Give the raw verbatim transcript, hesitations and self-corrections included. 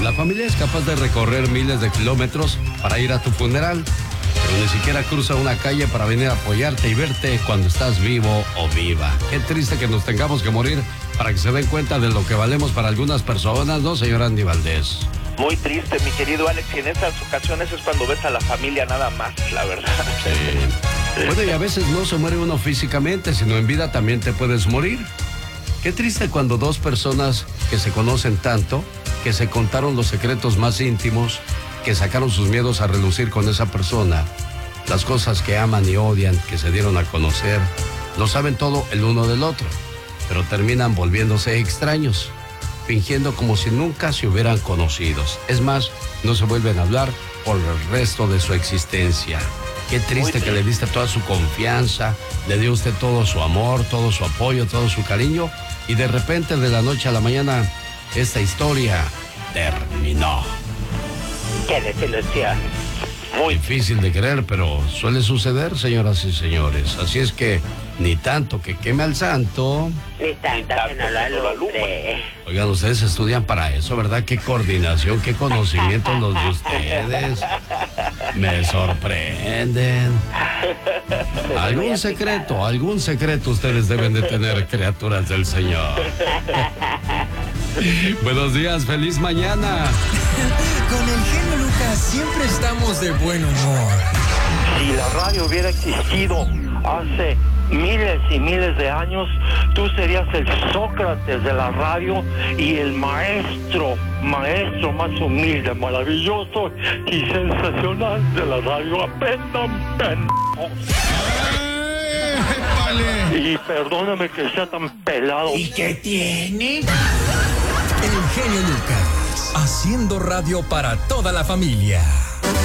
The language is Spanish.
La familia es capaz de recorrer miles de kilómetros para ir a tu funeral, pero ni siquiera cruza una calle para venir a apoyarte y verte cuando estás vivo o viva. Qué triste que nos tengamos que morir para que se den cuenta de lo que valemos para algunas personas, ¿no, señor Andy Valdés? Muy triste, mi querido Alex, y en estas ocasiones es cuando ves a la familia nada más, la verdad. Sí. Bueno, y a veces no se muere uno físicamente, sino en vida también te puedes morir. Qué triste cuando dos personas que se conocen tanto, que se contaron los secretos más íntimos, que sacaron sus miedos a relucir con esa persona, las cosas que aman y odian, que se dieron a conocer, lo saben todo el uno del otro, pero terminan volviéndose extraños, fingiendo como si nunca se hubieran conocido. Es más, no se vuelven a hablar por el resto de su existencia. Qué triste que le diste toda su confianza, le dio usted todo su amor, todo su apoyo, todo su cariño, y de repente, de la noche a la mañana, esta historia terminó. ¡Qué desilusión! Muy difícil de creer, pero suele suceder, señoras y señores. Así es que ni tanto que queme al santo, ni tanto que no lo alumbre. Oigan, ustedes estudian para eso, ¿verdad? Qué coordinación, qué conocimiento los de ustedes. Me sorprenden. Algún secreto, algún secreto ustedes deben de tener, criaturas del Señor. Buenos días, feliz mañana. Con el genio Lucas siempre estamos de buen humor. Si la radio hubiera existido hace miles y miles de años, tú serías el Sócrates de la radio y el maestro, maestro más humilde, maravilloso y sensacional de la radio. Aprendan, pendejos. Y perdóname que sea tan pelado. ¿Y qué tiene? El genio Lucas, haciendo radio para toda la familia.